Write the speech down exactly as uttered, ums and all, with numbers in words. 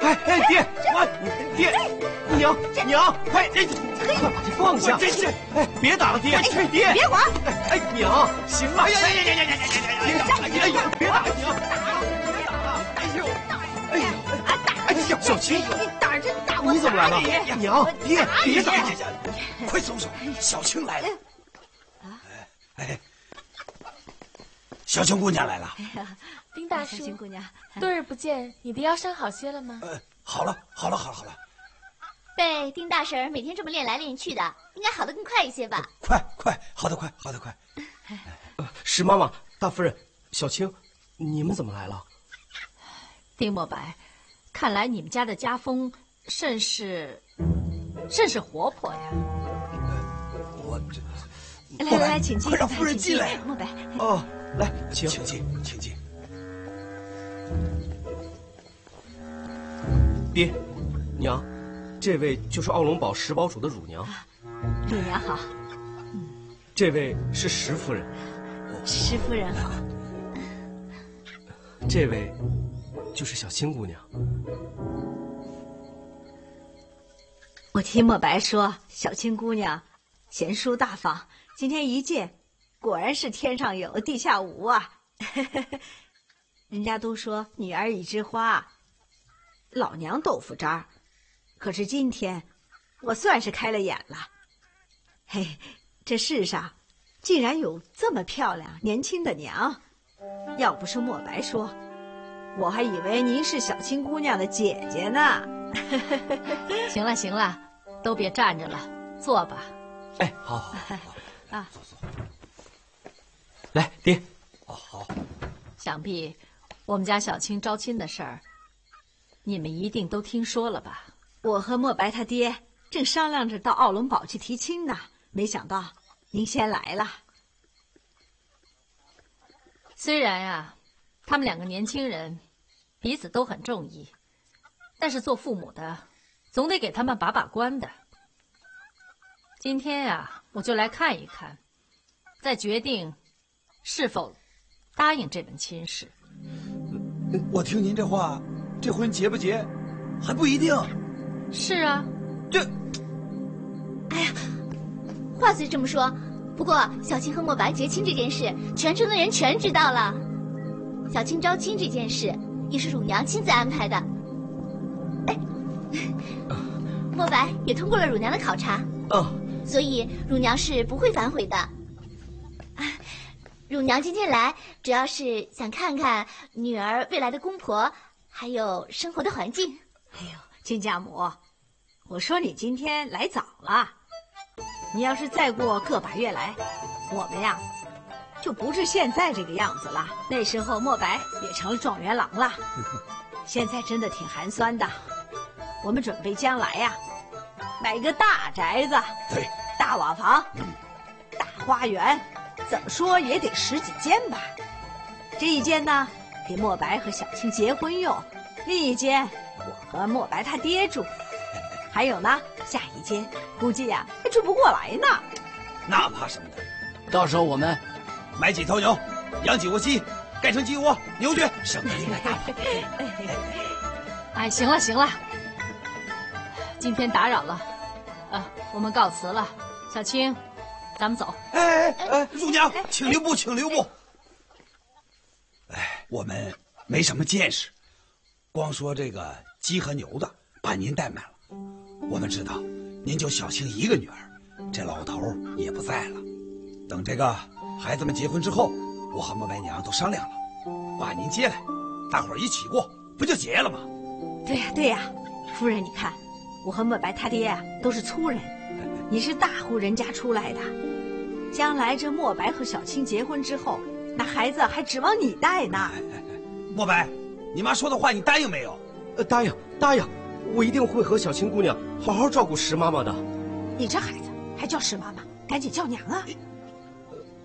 哎哎，爹，我爹，娘娘，快，哎，快把这放下！真是，哎，别打了，爹，爹， 别管！ 哎，娘，行了， 哎呀呀呀呀呀呀呀呀！ 哎呀呀，别打了，娘，别打了！哎呦，哎呀，哎，小小青， 你胆儿真大！ 你怎么来了？娘，爹，别打了！ 快松手，小青来了。哎，小青姑娘来了。 丁大叔， 小青姑娘， 多日不见，你的腰伤好些了吗？ 呃，好了，好了，好了，好了。 被丁大婶每天这么练来练去的，应该好得更快一些吧？ 快快，好的快，好的快。 石妈妈、大夫人、小青，你们怎么来了？ 丁墨白，看来你们家的家风甚是甚是活泼呀。 我这。 来来来，请进， 快让夫人进来。 墨白， 哦，来，请请进，请进。 爹，娘，这位就是奥龙堡石堡主的乳娘。 乳娘好。 这位是石夫人。 石夫人好。 这位就是小青姑娘。 我听墨白说，小青姑娘贤淑大方。今天一见，果然是天上有地下无啊！人家都说女儿已知花，老娘豆腐渣儿。可是今天，我算是开了眼了。嘿，这世上竟然有这么漂亮年轻的娘！要不是墨白说，我还以为您是小青姑娘的姐姐呢。 行了行了，都别站着了，坐吧。 哎，好好好。 啊， 坐坐。 来，爹。 哦，好。 想必我们家小青招亲的事儿，你们一定都听说了吧？ 我和墨白他爹正商量着到奥龙堡去提亲呢，没想到您先来了。 虽然呀，他们两个年轻人彼此都很中意，但是做父母的总得给他们把把关的。今天呀，我就来看一看，再决定是否答应这门亲事。 我听您这话，这婚结不结还不一定。 是啊， 这…… 哎呀，话虽这么说，不过小青和墨白结亲这件事，全城的人全知道了。小青招亲这件事，也是乳娘亲自安排的。哎，墨白也通过了乳娘的考察。 嗯。 所以乳娘是不会反悔的。乳娘今天来，主要是想看看女儿未来的公婆，还有生活的环境。 哎呦，亲家母，我说你今天来早了。你要是再过个把月来，我们呀，就不是现在这个样子了。那时候墨白也成了状元郎了。现在真的挺寒酸的。我们准备将来呀，买个大宅子， 对， 大瓦房，大花园，怎么说也得十几间吧。这一间呢，给墨白和小青结婚用；另一间，我和墨白他爹住。还有呢，下一间估计呀、啊、还住不过来呢。 那怕什么的？到时候我们买几头牛，养几窝鸡，盖成鸡窝、牛圈，省得应该大跑。 哎，行了行了，今天打扰了，啊，我们告辞了。小青，咱们走。 哎哎哎，乳娘，请留步，请留步。哎，我们没什么见识，光说这个鸡和牛的，把您怠慢了。我们知道，您就小青一个女儿，这老头也不在了。等这个孩子们结婚之后，我和墨白娘都商量了，把您接来，大伙儿一起过，不就结了吗？ 对呀对呀，夫人，你看，我和墨白他爹呀、啊、都是粗人，你是大户人家出来的，将来这墨白和小青结婚之后，那孩子还指望你带呢。 哎哎哎，墨白，你妈说的话你答应没有？ 呃，答应答应，我一定会和小青姑娘好好照顾石妈妈的。 你这孩子还叫石妈妈，赶紧叫娘啊！